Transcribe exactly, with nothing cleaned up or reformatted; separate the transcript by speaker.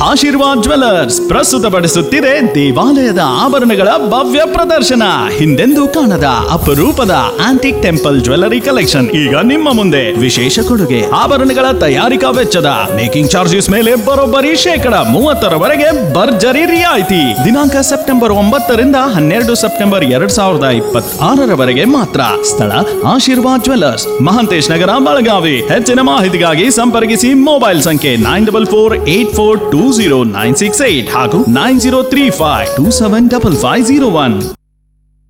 Speaker 1: Aashirvaad jewellers ಪ್ರಸ್ತುತಪಡಿಸುತ್ತಿದೆ ದೇವಾಲಯದ ಆಭರಣಗಳ ಭವ್ಯ ಪ್ರದರ್ಶನ. ಹಿಂದೆಂದೂ ಕಾಣದ ಅಪರೂಪದ ಆಂಟಿಕ್ ಟೆಂಪಲ್ ಜ್ಯುವೆಲ್ಲರಿ ಕಲೆಕ್ಷನ್ ಈಗ ನಿಮ್ಮ ಮುಂದೆ. ವಿಶೇಷ ಕೊಡುಗೆ ಆಭರಣಗಳ ತಯಾರಿಕಾ ವೆಚ್ಚದ ಮೇಕಿಂಗ್ ಚಾರ್ಜಸ್ ಮೇಲೆ ಬರೋಬ್ಬರಿ ಶೇಕಡ ಮೂವತ್ತರವರೆಗೆ ಭರ್ಜರಿ ರಿಯಾಯಿತಿ. ದಿನಾಂಕ ಸೆಪ್ಟೆಂಬರ್ ಒಂಬತ್ತರಿಂದ ಹನ್ನೆರಡು ಸೆಪ್ಟೆಂಬರ್ ಎರಡ್ ಸಾವಿರದ ಇಪ್ಪತ್ತಾರರವರೆಗೆ ಮಾತ್ರ. ಸ್ಥಳ ಆಶೀರ್ವಾದ್ ಜ್ಯುವೆಲ್ಲರ್ಸ್, ಮಹಾಂತೇಶ್ ನಗರ, ಬೆಳಗಾವಿ. ಹೆಚ್ಚಿನ ಮಾಹಿತಿಗಾಗಿ ಸಂಪರ್ಕಿಸಿ ಮೊಬೈಲ್ ಸಂಖ್ಯೆ nine double four eight four two zero nine six eight ಹಾಗೂ nine zero three five two seven double five zero one.